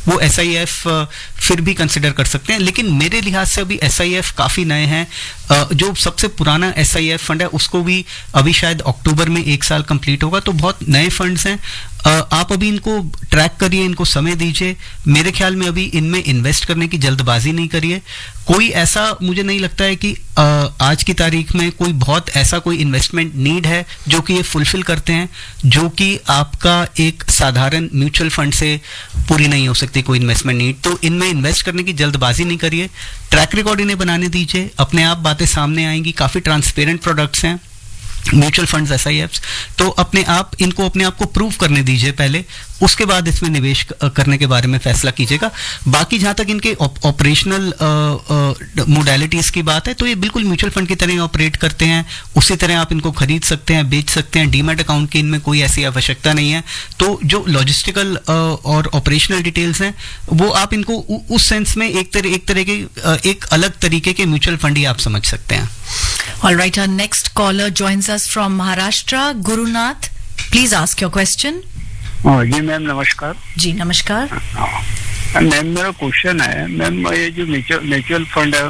वो SIF फिर भी कंसिडर कर सकते हैं। लेकिन मेरे लिहाज से अभी SIF काफ़ी नए हैं। जो सबसे पुराना SIF फंड है उसको भी अभी शायद अक्टूबर में 1 साल कंप्लीट होगा, तो बहुत नए फंड्स हैं। आप अभी इनको ट्रैक करिए, इनको समय दीजिए। मेरे ख्याल में अभी इनमें इन्वेस्ट करने की जल्दबाजी नहीं करिए। कोई ऐसा मुझे नहीं लगता है कि आज की तारीख में कोई बहुत ऐसा कोई इन्वेस्टमेंट नीड है जो कि ये फुलफिल करते हैं, जो कि आपका एक साधारण म्यूचुअल फंड से पूरी नहीं हो सकती कोई इन्वेस्टमेंट नीड। तो इनमें इन्वेस्ट करने की जल्दबाजी नहीं करिए, ट्रैक रिकॉर्ड इन्हें बनाने दीजिए, अपने आप बातें सामने आएंगी। काफ़ी ट्रांसपेरेंट प्रोडक्ट्स हैं म्यूचुअल फंड्स, SIFs, तो अपने आप को प्रूव करने दीजिए पहले, उसके बाद इसमें निवेश करने के बारे में फैसला कीजिएगा। बाकी जहाँ तक इनके ऑपरेशनल मोडालिटीज़ की बात है, तो ये बिल्कुल म्यूचुअल फंड की तरह ऑपरेट करते हैं। उसी तरह आप इनको खरीद सकते हैं, बेच सकते हैं। डीमैट अकाउंट की इनमें कोई ऐसी आवश्यकता नहीं है। तो जो लॉजिस्टिकल और ऑपरेशनल डिटेल्स हैं वो आप इनको उस सेंस में एक तरह के एक अलग तरीके के म्यूचुअल फंड ही आप समझ सकते हैं। All right, our next caller joins us from Maharashtra. Gurunath, please ask your question. Ji ma'am नमस्कार। जी नमस्कार। मैम मेरा क्वेश्चन है, मैम ये जो म्यूचुअल फंड है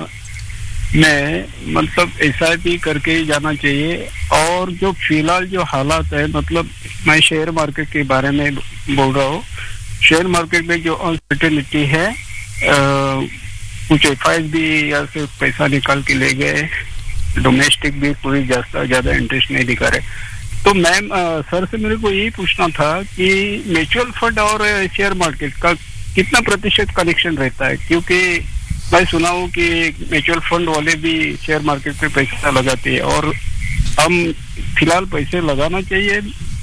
में मतलब SIP करके ही जाना चाहिए, और जो फिलहाल जो हालात है, मतलब मैं शेयर मार्केट के बारे में बोल रहा हूँ। शेयर मार्केट में जो अनसर्टेनिटी है, कुछ FIs भी यहाँ से पैसा निकाल के ले गए, डोमेस्टिक भी कोई ज्यादा इंटरेस्ट नहीं दिखा रहे। तो मैम सर से मेरे को यही पूछना था कि म्यूचुअल फंड और शेयर मार्केट का कितना प्रतिशत कनेक्शन रहता है, क्योंकि मैं सुना हूँ कि म्यूचुअल फंड वाले भी शेयर मार्केट पे पैसा लगाते हैं, और हम फिलहाल पैसे लगाना चाहिए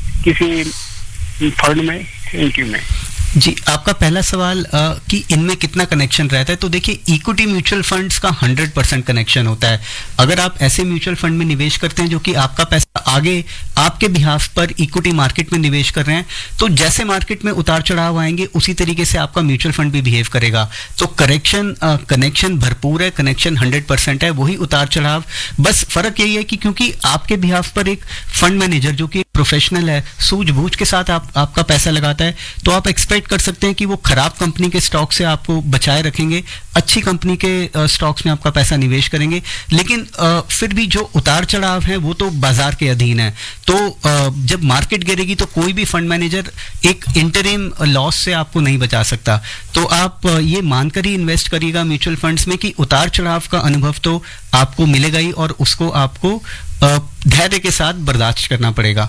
किसी फंड में। Thank you ma'am. जी, आपका पहला सवाल कि इनमें कितना कनेक्शन रहता है, तो देखिए इक्विटी म्यूचुअल फंड्स का 100% कनेक्शन होता है। अगर आप ऐसे म्यूचुअल फंड में निवेश करते हैं जो कि आपका पैसा आगे आपके बिहाफ पर इक्विटी मार्केट में निवेश कर रहे हैं, तो जैसे मार्केट में उतार चढ़ाव आएंगे उसी तरीके से आपका म्यूचुअल फंड भी बिहेव करेगा। तो कनेक्शन भरपूर है, कनेक्शन 100% है, वही उतार चढ़ाव। बस फर्क यही है कि क्योंकि आपके बिहाफ पर एक फंड मैनेजर जो कि प्रोफेशनल है, सूझबूझ के साथ आपका पैसा लगाता है, तो आप एक्सपेक्ट कर सकते हैं कि वो खराब कंपनी के स्टॉक से आपको बचाए रखेंगे, अच्छी कंपनी के स्टॉक्स में आपका पैसा निवेश करेंगे। लेकिन फिर भी जो उतार चढ़ाव है वो तो बाजार के अधीन है। तो जब मार्केट गिरेगी तो कोई भी फंड मैनेजर एक इंटरिम लॉस से आपको नहीं बचा सकता। तो आप ये मानकर ही इन्वेस्ट करिएगा म्यूचुअल फंड्स में कि उतार चढ़ाव का अनुभव तो आपको मिलेगा ही, और उसको आपको धैर्य के साथ बर्दाश्त करना पड़ेगा।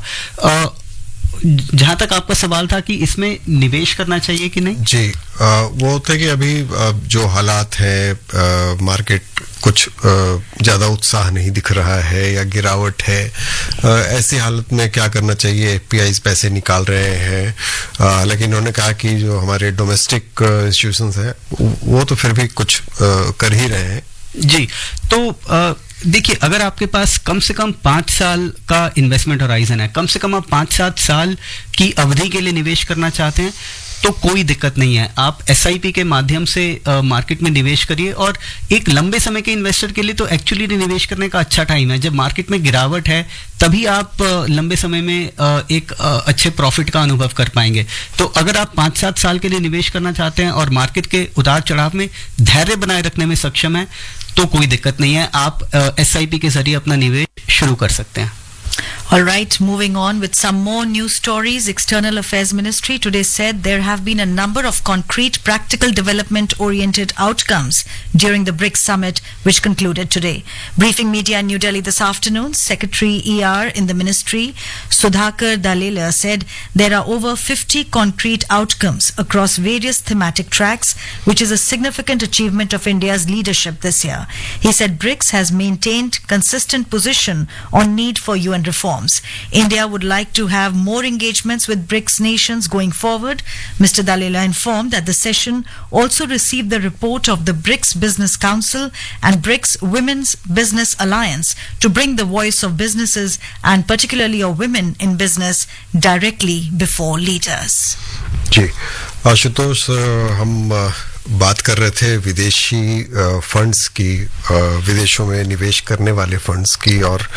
जहां तक आपका सवाल था कि इसमें निवेश करना चाहिए कि नहीं, जी वो होता है कि अभी जो हालात है, मार्केट कुछ ज्यादा उत्साह नहीं दिख रहा है या गिरावट है, ऐसी हालत में क्या करना चाहिए? FPIs पैसे निकाल रहे हैं, लेकिन उन्होंने कहा कि जो हमारे डोमेस्टिक इंस्टीट्यूशंस हैं वो तो फिर भी कुछ कर ही रहे हैं। जी, तो देखिए, अगर आपके पास कम से कम 5 साल का इन्वेस्टमेंट होराइजन है, कम से कम आप 5-7 साल की अवधि के लिए निवेश करना चाहते हैं, तो कोई दिक्कत नहीं है। आप SIP के माध्यम से मार्केट में निवेश करिए। और एक लंबे समय के इन्वेस्टर के लिए तो एक्चुअली निवेश करने का अच्छा टाइम है। जब मार्केट में गिरावट है तभी आप लंबे समय में एक अच्छे प्रॉफिट का अनुभव कर पाएंगे। तो अगर आप 5-7 साल के लिए निवेश करना चाहते हैं और मार्केट के उतार चढ़ाव में धैर्य बनाए रखने में सक्षम है, तो कोई दिक्कत नहीं है। आप SIP के जरिए अपना निवेश शुरू कर सकते हैं। All right, moving on with some more news stories. External Affairs Ministry today said there have been a number of concrete, practical development-oriented outcomes during the BRICS summit, which concluded today. Briefing media in New Delhi this afternoon, Secretary ER in the ministry, Sudhakar Dalila, said there are over 50 concrete outcomes across various thematic tracks, which is a significant achievement of India's leadership this year. He said BRICS has maintained consistent position on need for UN reforms. India would like to have more engagements with BRICS nations going forward. Mr. Dalila informed that the session also received the report of the BRICS Business Council and BRICS Women's Business Alliance to bring the voice of businesses and particularly of women in business directly before leaders. जी आशुतोष, हम बात कर रहे थे विदेशी funds की, विदेशों में निवेश करने वाले फंड्स की, और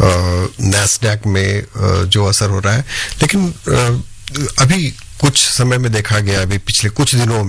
नैस्डैक में जो असर हो रहा है। लेकिन अभी कुछ समय में देखा गया, अभी पिछले कुछ दिनों में